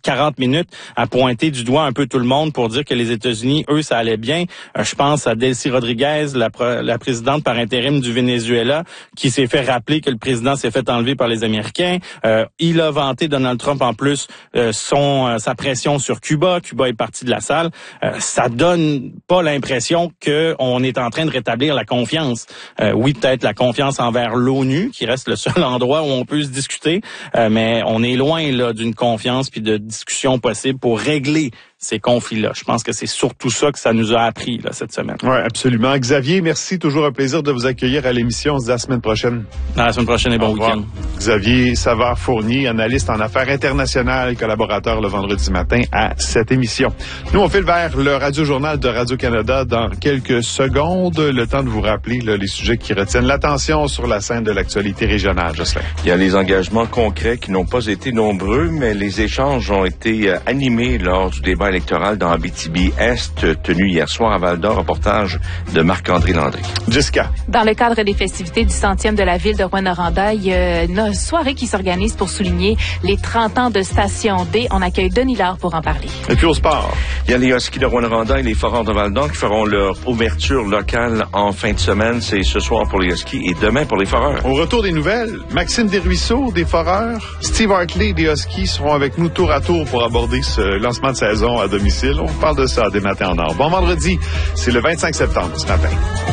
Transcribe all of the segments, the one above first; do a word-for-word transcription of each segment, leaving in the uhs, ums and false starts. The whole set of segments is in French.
quarante minutes à pointer du doigt un peu tout le monde pour dire que les États-Unis, eux, ça allait bien. Euh, je pense à Delcy Rodriguez, la, la présidente par intérim du Venezuela, qui s'est fait rappeler que le président s'est fait enlever par les Américains. Euh, il a vanté Donald Trump en plus euh, son euh, sa pression sur Cuba. Cuba est parti de la salle. Euh, ça donne pas l'impression que on est en train de rétablir la confiance. Euh, oui, peut-être la confiance envers l'ONU, qui reste le seul endroit où on peut se discuter, euh, mais on est loin là d'une confiance puis de discussion possible pour régler ces conflits-là. Je pense que c'est surtout ça que ça nous a appris là, cette semaine. Oui, absolument. Xavier, merci. Toujours un plaisir de vous accueillir à l'émission. On se dit à la semaine prochaine. À la semaine prochaine et bon week-end. Xavier Savard-Fournier, analyste en affaires internationales, collaborateur le vendredi matin à cette émission. Nous, on file vers le Radio-Journal de Radio-Canada dans quelques secondes. Le temps de vous rappeler là, les sujets qui retiennent l'attention sur la scène de l'actualité régionale. Jocelyn. Il y a les engagements concrets qui n'ont pas été nombreux, mais les échanges ont été animés lors du débat électoral dans Abitibi-Est, tenu hier soir à Val-d'Or, reportage de Marc-André Landry. Jessica. Dans le cadre des festivités du centième de la ville de Rouyn-Noranda, il y a une soirée qui s'organise pour souligner les trente ans de Station D. On accueille Denis Laure pour en parler. Et puis au sport. Il y a les Huskies de Rouyn-Noranda et les Foreurs de Val-d'Or qui feront leur ouverture locale en fin de semaine. C'est ce soir pour les Huskies et demain pour les Foreurs. Au retour des nouvelles, Maxime Desruisseaux des Foreurs, Steve Hartley des Huskies seront avec nous tour à tour pour aborder ce lancement de saison à domicile. On parle de ça des matins en or. Bon vendredi, c'est le vingt-cinq septembre ce matin.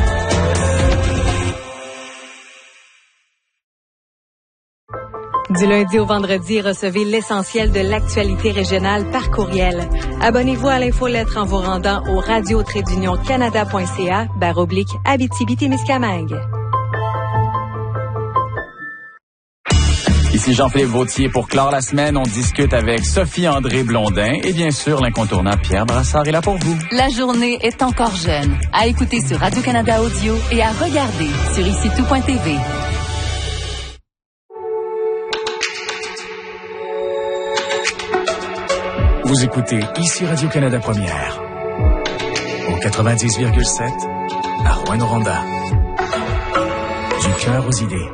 Du lundi au vendredi, recevez l'essentiel de l'actualité régionale par courriel. Abonnez-vous à l'infolettre en vous rendant au radio tiret d'union canada point c a barre oblique Abitibi-Témiscamingue. Ici Jean-Philippe Vautier pour clore la semaine. On discute avec Sophie-André Blondin et bien sûr l'incontournable Pierre Brassard est là pour vous. La journée est encore jeune. À écouter sur Radio-Canada Audio et à regarder sur ici tout point t v. Vous écoutez ici Radio-Canada Première au quatre-vingt-dix virgule sept à Rouyn-Noranda. Du cœur aux idées.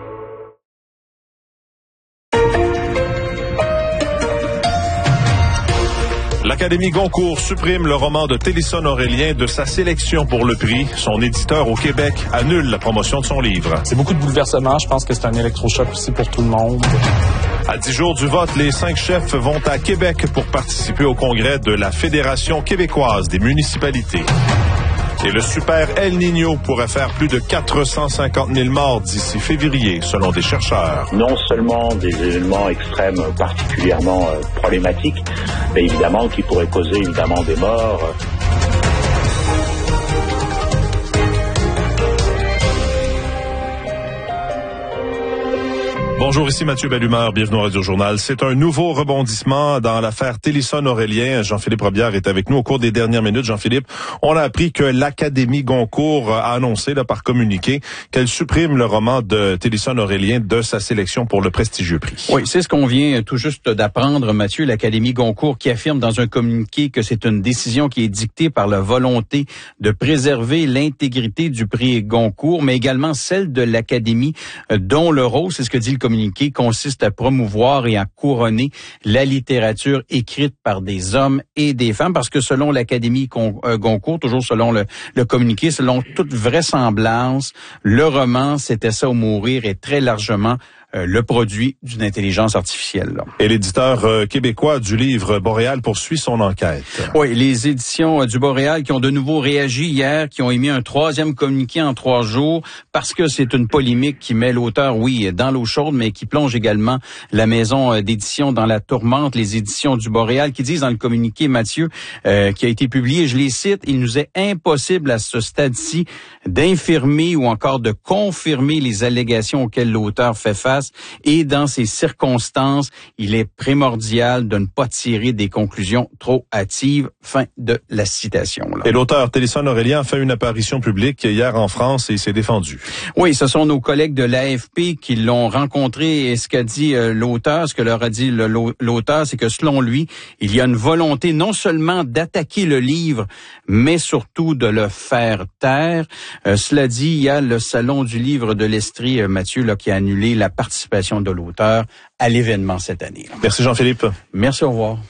L'Académie Goncourt supprime le roman de Télisson Aurélien de sa sélection pour le prix. Son éditeur au Québec annule la promotion de son livre. C'est beaucoup de bouleversements. Je pense que c'est un électrochoc aussi pour tout le monde. À dix jours du vote, les cinq chefs vont à Québec pour participer au congrès de la Fédération québécoise des municipalités. Et le super El Niño pourrait faire plus de quatre cent cinquante mille morts d'ici février, selon des chercheurs. Non seulement des événements extrêmes particulièrement euh, problématiques, mais évidemment qui pourraient causer évidemment des morts. Bonjour, ici Mathieu Bellumeur, bienvenue au Radio-Journal. C'est un nouveau rebondissement dans l'affaire Télisson Aurélien. Jean-Philippe Robillard est avec nous au cours des dernières minutes. Jean-Philippe, on a appris que l'Académie Goncourt a annoncé là, par communiqué qu'elle supprime le roman de Télisson Aurélien de sa sélection pour le prestigieux prix. Oui, c'est ce qu'on vient tout juste d'apprendre, Mathieu. L'Académie Goncourt qui affirme dans un communiqué que c'est une décision qui est dictée par la volonté de préserver l'intégrité du prix Goncourt, mais également celle de l'Académie, dont le rôle, c'est ce que dit le communiqué, consiste à promouvoir et à couronner la littérature écrite par des hommes et des femmes, parce que selon l'Académie Goncourt, toujours selon le, le communiqué, selon toute vraisemblance, le roman C'était ça ou mourir est très largement Euh, le produit d'une intelligence artificielle. Là. Et l'éditeur euh, québécois du livre Boréal poursuit son enquête. Oui, les éditions euh, du Boréal qui ont de nouveau réagi hier, qui ont émis un troisième communiqué en trois jours, parce que c'est une polémique qui met l'auteur, oui, dans l'eau chaude, mais qui plonge également la maison euh, d'édition dans la tourmente. Les éditions du Boréal qui disent dans le communiqué, Mathieu, euh, qui a été publié, je les cite, « Il nous est impossible à ce stade-ci d'infirmer ou encore de confirmer les allégations auxquelles l'auteur fait face. Et dans ces circonstances, il est primordial de ne pas tirer des conclusions trop hâtives. » Fin de la citation. Là. Et l'auteur Télisson Aurélien a fait une apparition publique hier en France et s'est défendu. Oui, ce sont nos collègues de l'A F P qui l'ont rencontré et ce qu'a dit euh, l'auteur, ce que leur a dit le, l'auteur, c'est que selon lui, il y a une volonté non seulement d'attaquer le livre, mais surtout de le faire taire. Euh, cela dit, il y a le Salon du livre de l'Estrie, euh, Mathieu, là, qui a annulé la participation de l'auteur à l'événement cette année. Là. Merci Jean-Philippe. Merci, au revoir.